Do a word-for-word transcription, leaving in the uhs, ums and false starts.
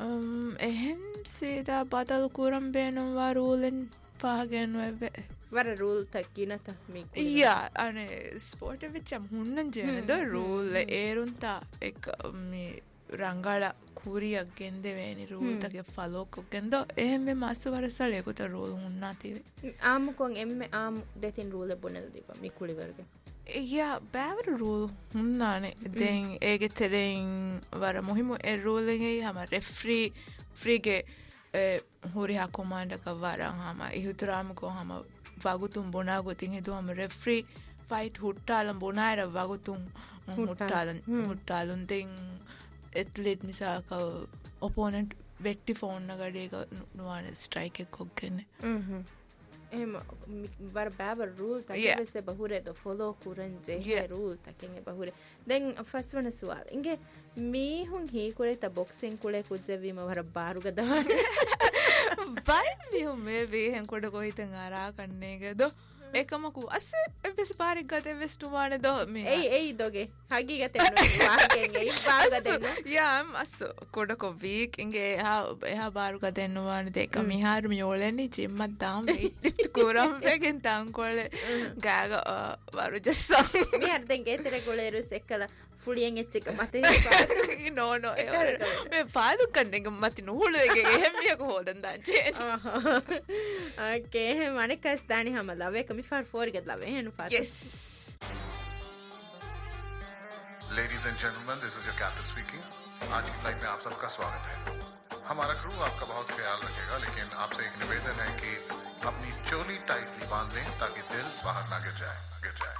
එහෙන් සීදා බදල් කුරම් බේනවා රූලෙන් පාගෙනුව වර රූල් තක්කිනත මේ යා අනේ ස්පෝර්ට් වෙච්චම් හුන්නන් ජේනද රූල් ඒරුන්තා එක මේ ರಂಗಾಳ ಕೂರಿಯಾಗ ಗೆಂದೆವೇನಿ ರೂಲ್ ತಗೆ ಫಾಲೋ ಕೊಗೆಂದೋ ಎಹೆಮ್ಮೆ ಮಾಸು ವರಸಳೆ ಗೊತ್ತ ರೂಲ್ ಉನ್ನಾತಿವೆ ಆಮು ಕೊಂ ಎಮ್ಮೆ ಆಮು ದೆತಿನ್ ರೂಲ್ ಬೊನೆಲ್ ದಿಪ ಮಿ ಕುಳಿವರ್ಗೆ ಯಾ ಬ್ಯಾವರ ರೂಲ್ ಉನ್ನಾನೆ ದೆನ್ ಏಗೆ ತೆರೆನ್ ವರ ಮುಹಿಮು ಎ ರೂಲಿಂಗ್ ಎ ಹಮ ರೆಫ್ರಿ ಫ್ರೀಗೆ ಹುರಿ ಹಾ ಕಮಾಂಡ್ ಕ ವರ ಹಮ ಇಹುತರಾಮ ಕೊ ಹಮ ವಾಗುತುಂ ಬೊನಾ ಗೊತಿನ್ ಹೆದು ಹಮ ರೆಫ್ರಿ ಫೈಟ್ ಹುಟ್ಟಾಲಂ ಬೊನಾಯರ ವಾಗುತುಂ ಹುಟ್ಟಾಲಂ ಹುಟ್ಟಾಲಂ ದೆನ್ එත්ලෙට් නිසාක ඔපෝනන්ට් වෙට්ටි ෆෝන්න ගඩේක නුවාන ස්ට්‍රයික් එක කොක්කෙන්නේ එහෙම වර බෑවර් රූල් තකෙවෙස්සේ බහුරේ ද ෆොලෝ කුරන් ජේ රූල් තකෙන් බහුරේ දැන් ෆස්ට් වන සුවාල් ඉංගේ මීහුන් හී කුරේ ත බොක්සින් කුලේ කුජ්ජවීම වර බාරුග දවන බයි මීහුන් මේ වේහෙන් කොට කොහිතන් ආරා කන්නේගද එකමකු අස්සේ එවස් පාරික් ගතේ වෙස්ටුමානේ දෝ මේ එයි එයි දොගේ හගි ගතේ වාගෙන් එයි බාරු ගතෙන්න යාම් අස්සෝ කොඩකො වීක් ඉංගේ එහා එහා බාරු ගතෙන්න වානේ දෙක මිහාර මියෝලෙනි චිම්මත් තාම ලිෆ්ට් කුරම් වෙගෙන් තාන් කොලේ ගාග වරු ජස්සා මිහාර දෙන් ගේතර ගොලේරුස් එක්කලා ෆුලියෙන් එච්චක මතේ නෝ නෝ මේ පාදු කන්නේ මති නුහුළු එකේ එහෙම්මියක හොදන් දාන්නේ ඕකේ මණිකස් දානි හැම ලවේ කමි ෆාර for ගෙත් ලවේ හෙනු ෆාර yes Ladies and gentlemen, this is your captain speaking. आज की फ्लाइट में आप सबका स्वागत है. हमारा क्रू आपका बहुत ख्याल रखेगा, लेकिन आपसे एक निवेदन है कि अपनी चोली टाइटली बांध लें ताकि दिल बाहर ना गिर जाए गिर जाए